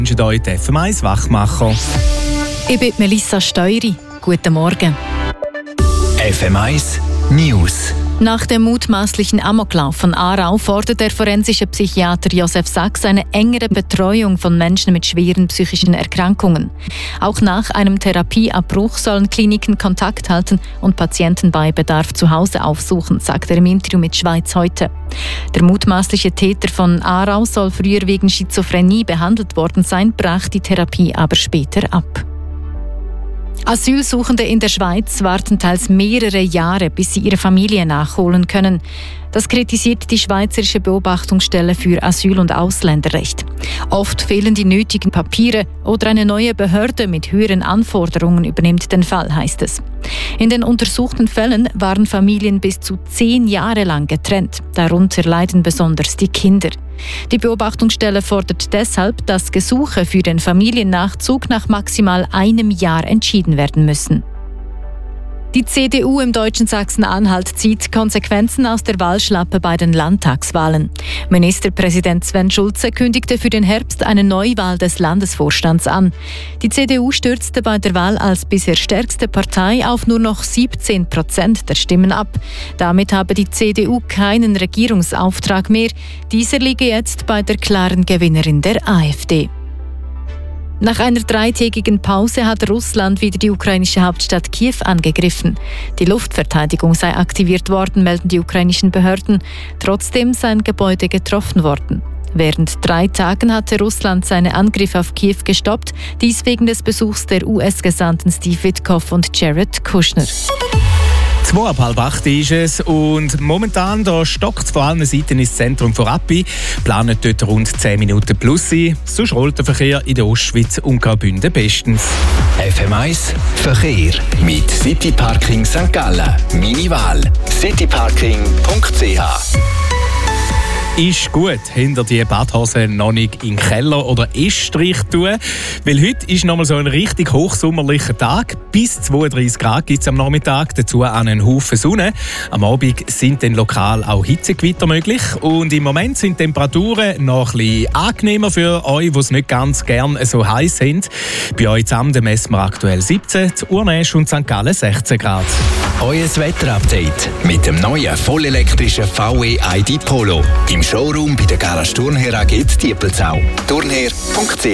wünschen euch die FM1 Wachmacher. Ich bin Melissa Steury. Guten Morgen. FM1 News. Nach dem mutmaßlichen Amoklauf von Aarau fordert der forensische Psychiater Josef Sachs eine engere Betreuung von Menschen mit schweren psychischen Erkrankungen. Auch nach einem Therapieabbruch sollen Kliniken Kontakt halten und Patienten bei Bedarf zu Hause aufsuchen, sagt er im Interview mit Schweiz heute. Der mutmaßliche Täter von Aarau soll früher wegen Schizophrenie behandelt worden sein, brach die Therapie aber später ab. Asylsuchende in der Schweiz warten teils mehrere Jahre, bis sie ihre Familie nachholen können. Das kritisiert die Schweizerische Beobachtungsstelle für Asyl- und Ausländerrecht. Oft fehlen die nötigen Papiere oder eine neue Behörde mit höheren Anforderungen übernimmt den Fall, heißt es. In den untersuchten Fällen waren Familien bis zu 10 Jahre lang getrennt. Darunter leiden besonders die Kinder. Die Beobachtungsstelle fordert deshalb, dass Gesuche für den Familiennachzug nach maximal einem Jahr entschieden werden müssen. Die CDU im deutschen Sachsen-Anhalt zieht Konsequenzen aus der Wahlschlappe bei den Landtagswahlen. Ministerpräsident Sven Schulze kündigte für den Herbst eine Neuwahl des Landesvorstands an. Die CDU stürzte bei der Wahl als bisher stärkste Partei auf nur noch 17% der Stimmen ab. Damit habe die CDU keinen Regierungsauftrag mehr. Dieser liege jetzt bei der klaren Gewinnerin der AfD. Nach einer 3-tägigen Pause hat Russland wieder die ukrainische Hauptstadt Kiew angegriffen. Die Luftverteidigung sei aktiviert worden, melden die ukrainischen Behörden. Trotzdem seien Gebäude getroffen worden. Während 3 Tagen hatte Russland seine Angriffe auf Kiew gestoppt, dies wegen des Besuchs der US-Gesandten Steve Witkoff und Jared Kushner. 7:30 ist es und momentan stockt es von allen Seiten ins Zentrum von Rappi. Planen dort rund 10 Minuten plus sein. Sonst rollt der Verkehr in der Ostschweiz und Graubünden bestens. FM1 Verkehr mit City Parking St. Gallen. Meine Wahl cityparking.ch. Ist gut, hinter die Badhose noch nicht in den Keller oder Estrich tun, weil heute ist nochmal so ein richtig hochsommerlicher Tag. Bis 32 Grad gibt es am Nachmittag, dazu einen Haufen Sonne. Am Abend sind dann lokal auch Hitzegewitter möglich und im Moment sind die Temperaturen noch ein bisschen angenehmer für euch, die es nicht ganz gern so heiß sind. Bei euch zusammen messen wir aktuell 17, zu Urnäsch und St. Gallen 16 Grad. Euer Wetterupdate mit dem neuen vollelektrischen VW ID Polo. Im Showroom bei der Garage Turnher AG Diepelsau. Turnher.ch